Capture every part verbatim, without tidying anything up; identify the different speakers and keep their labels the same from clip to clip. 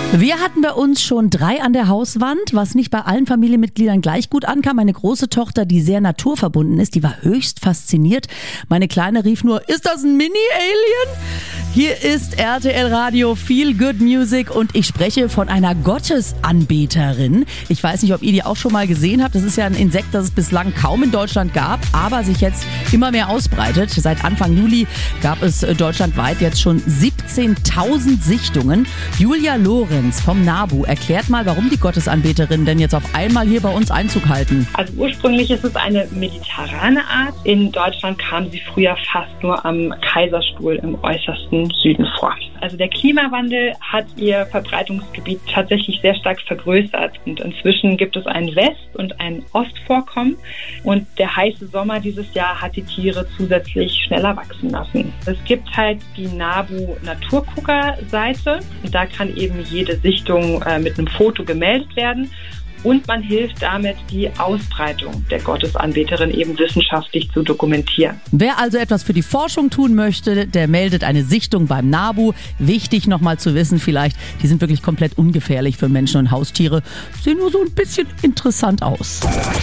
Speaker 1: Wir hatten bei uns schon drei an der Hauswand, was nicht bei allen Familienmitgliedern gleich gut ankam. Meine große Tochter, die sehr naturverbunden ist, die war höchst fasziniert. Meine Kleine rief nur, ist das ein Mini-Alien? Hier ist R T L Radio Feel Good Music und ich spreche von einer Gottesanbeterin. Ich weiß nicht, ob ihr die auch schon mal gesehen habt. Das ist ja ein Insekt, das es bislang kaum in Deutschland gab, aber sich jetzt immer mehr ausbreitet. Seit Anfang Juli gab es deutschlandweit jetzt schon siebzehntausend Sichtungen. Julia Lorenz vom NABU erklärt mal, warum die Gottesanbeterinnen denn jetzt auf einmal hier bei uns Einzug halten.
Speaker 2: Also ursprünglich ist es eine mediterrane Art. In Deutschland kam sie früher fast nur am Kaiserstuhl im äußersten Süden vor. Also der Klimawandel hat ihr Verbreitungsgebiet tatsächlich sehr stark vergrößert und inzwischen gibt es ein West- und ein Ostvorkommen und der heiße Sommer dieses Jahr hat die Tiere zusätzlich schneller wachsen lassen. Es gibt halt die NABU Naturgucker-Seite und da kann eben jede Sichtung äh, mit einem Foto gemeldet werden. Und man hilft damit, die Ausbreitung der Gottesanbeterin eben wissenschaftlich zu dokumentieren.
Speaker 1: Wer also etwas für die Forschung tun möchte, der meldet eine Sichtung beim NABU. Wichtig nochmal zu wissen vielleicht, die sind wirklich komplett ungefährlich für Menschen und Haustiere. Sehen nur so ein bisschen interessant aus.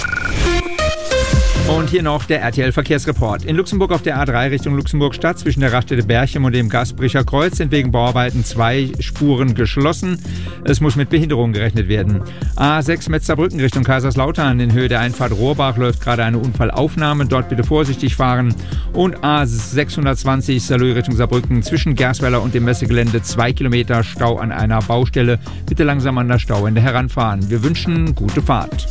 Speaker 3: Und hier noch der R T L-Verkehrsreport. In Luxemburg auf der A drei Richtung Luxemburg-Stadt zwischen der Raststätte Berchem und dem Gasbricher Kreuz sind wegen Bauarbeiten zwei Spuren geschlossen. Es muss mit Behinderungen gerechnet werden. A sechs Metzerbrücken Richtung Kaiserslautern in Höhe der Einfahrt Rohrbach läuft gerade eine Unfallaufnahme. Dort bitte vorsichtig fahren. Und A sechshundertzwanzig Saarlouis Richtung Saarbrücken zwischen Gersweiler und dem Messegelände zwei Kilometer Stau an einer Baustelle. Bitte langsam an das Stauende heranfahren. Wir wünschen gute Fahrt.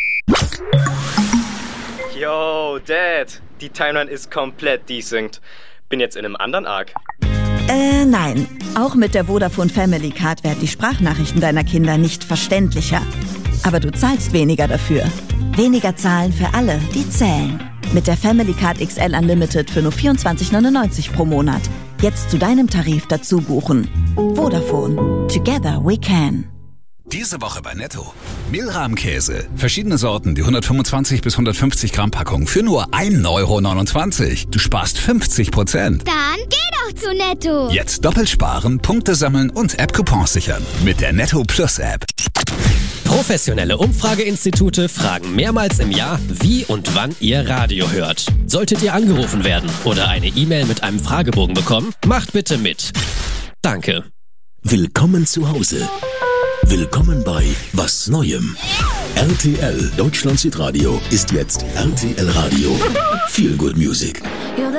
Speaker 4: Yo, Dad, die Timeline ist komplett desynced. Bin jetzt in einem anderen Arc.
Speaker 5: Äh, nein. Auch mit der Vodafone Family Card werden die Sprachnachrichten deiner Kinder nicht verständlicher. Aber du zahlst weniger dafür. Weniger zahlen für alle, die zählen. Mit der Family Card X L Unlimited für nur vierundzwanzig neunundneunzig pro Monat. Jetzt zu deinem Tarif dazu buchen. Vodafone. Together we can.
Speaker 6: Diese Woche bei Netto. Mehlrahmkäse. Verschiedene Sorten, die hundertfünfundzwanzig bis hundertfünfzig Gramm Packung für nur ein Euro neunundzwanzig. Du sparst fünfzig Prozent.
Speaker 7: Dann geh doch zu Netto.
Speaker 6: Jetzt doppelt sparen, Punkte sammeln und App-Coupons sichern. Mit der Netto Plus App.
Speaker 8: Professionelle Umfrageinstitute fragen mehrmals im Jahr, wie und wann ihr Radio hört. Solltet ihr angerufen werden oder eine E-Mail mit einem Fragebogen bekommen, macht bitte mit. Danke.
Speaker 9: Willkommen zu Hause. Willkommen bei Was Neuem. R T L Deutschland Südradio ist jetzt R T L Radio. Feel Good Music.